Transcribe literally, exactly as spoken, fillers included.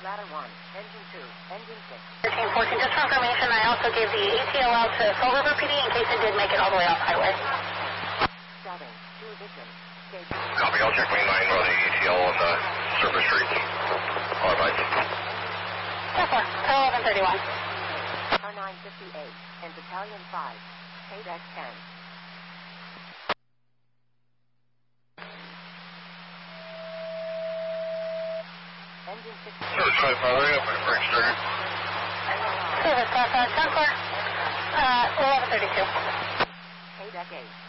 Ladder one, engine two, engine six. thirteen fourteen, just confirmation, I also gave the A T O out to Fall River P D in case it did make it all the way off highway. Stopping, to ignition. Stage. Copy, I'll check main line, run the A T O on the surface streets. All right. That's one, eleven thirty-one. R nine fifty-eight, and Battalion five, eight X ten. Engine six. Service five, hurry up, my brakes started. Service five, ten four, uh, eleven thirty-two. eight X eight.